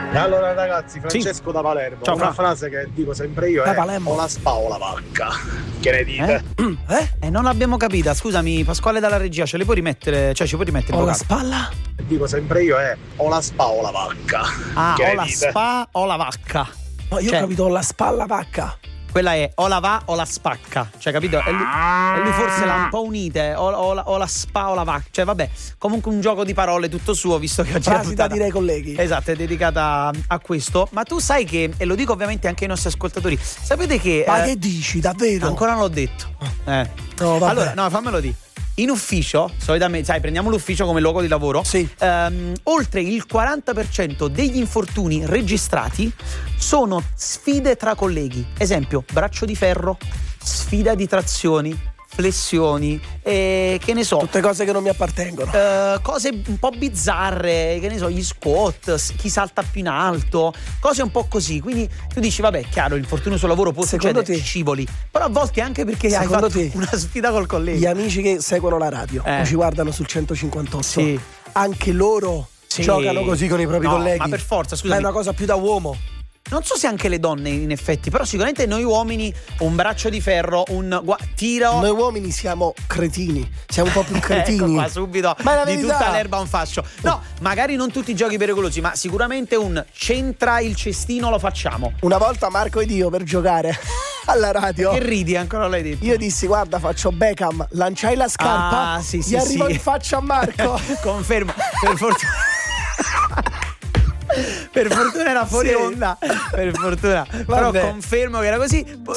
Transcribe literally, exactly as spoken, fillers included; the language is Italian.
E allora ragazzi, Francesco sì. da Palermo, Ciao, una Fra. frase che dico sempre io Da è Palermo. o la spa o la vacca. Che ne dite? Eh? Eh? Eh, non l'abbiamo capita, scusami, Pasquale dalla regia, ce le puoi rimettere? Cioè, ci puoi rimettere il Ho la vocale? spalla? Dico sempre io è o la spa o la vacca. Ah, che o ne la dite? spa o la vacca. No, io Cioè- ho capito, ho la spalla vacca. Quella è o la va o la spacca, cioè capito? E lui, e lui forse l'ha un po' unite, o, o la, o la spa o la vacca, cioè vabbè, comunque un gioco di parole tutto suo, visto che oggi è Frasi da puntata- dire ai colleghi. Esatto, è dedicata a questo. Ma tu sai che, e lo dico ovviamente anche ai nostri ascoltatori, sapete che Ma eh, che dici, davvero? ancora non l'ho detto. Eh. No, vabbè. Allora, no, fammelo dire. In ufficio, solitamente, sai, prendiamo l'ufficio come luogo di lavoro. Sì. ehm, oltre il quaranta per cento degli infortuni registrati sono sfide tra colleghi. Esempio, braccio di ferro, sfida di trazioni, flessioni, e che ne so. Tutte cose che non mi appartengono. eh, cose un po' bizzarre, che ne so, gli squat, s- chi salta più in alto, cose un po' così. Quindi tu dici, vabbè, chiaro, l'infortunio sul lavoro può Secondo succedere, te- scivoli, però a volte anche perché hai Secondo fatto te- una sfida col collega. Gli amici che seguono la radio Eh. o ci guardano sul centocinquantotto, Sì. anche loro Sì. giocano così con i propri No, colleghi. ma per forza, Ma scusami. è una cosa più da uomo. Non so se anche le donne in effetti, però sicuramente noi uomini un braccio di ferro, un gua- tiro. Noi uomini siamo cretini, siamo un po' più Ecco cretini. qua subito Ma è la di verità. tutta l'erba un fascio. No, magari non tutti i giochi pericolosi, ma sicuramente un centra il cestino lo facciamo. Una volta Marco ed io per giocare alla radio, Che ridi, ancora l'hai detto. io dissi guarda faccio Beckham, lanciai la scarpa, Ah, sì, sì, gli arrivo sì. in faccia a Marco. Confermo, per fortuna. Per fortuna era fuori Sì. onda. Per fortuna. Però Vabbè. confermo che era così.